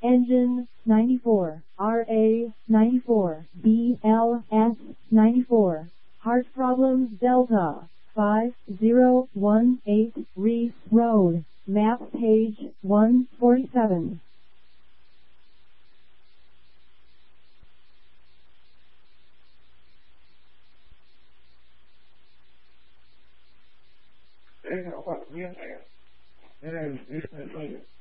Engine 94, RA 94, BLS 94. Heart problems Delta 5018 Reese Road, map page 147. What?